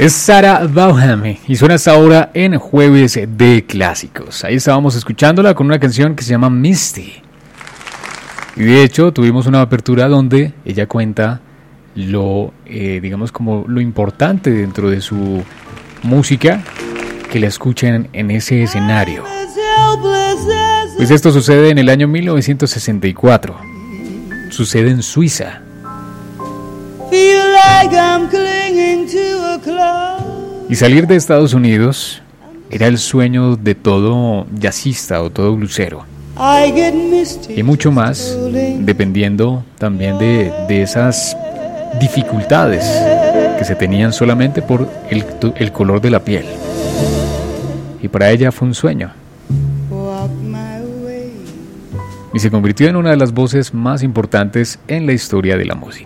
Es Sarah Vaughan y suena hasta ahora en Jueves de Clásicos. Ahí estábamos escuchándola con una canción que se llama Misty. Y de hecho tuvimos una apertura donde ella cuenta digamos como lo importante dentro de su música, que la escuchen en ese escenario. Pues esto sucede en el año 1964. Sucede en Suiza. Y salir de Estados Unidos era el sueño de todo jazzista o todo blusero. Y mucho más, dependiendo también de esas dificultades que se tenían solamente por el color de la piel. Y para ella fue un sueño. Y se convirtió en una de las voces más importantes en la historia de la música.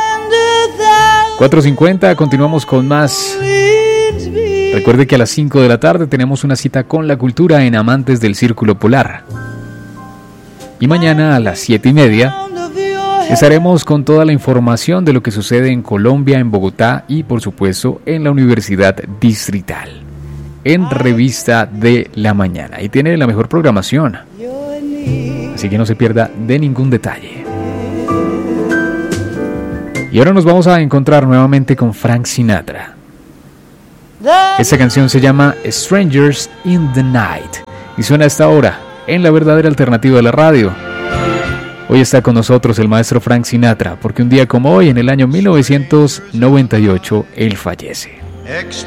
4:50, continuamos con más. Recuerde que a las 5 de la tarde tenemos una cita con la cultura en Amantes del Círculo Polar. Y mañana a las 7:30 estaremos con toda la información de lo que sucede en Colombia, en Bogotá y por supuesto en la Universidad Distrital, en Revista de la Mañana. Y tiene la mejor programación, así que no se pierda de ningún detalle. Y ahora nos vamos a encontrar nuevamente con Frank Sinatra. Esta canción se llama Strangers in the Night y suena a esta hora en la verdadera alternativa de la radio. Hoy está con nosotros el maestro Frank Sinatra, porque un día como hoy, en el año 1998, él fallece.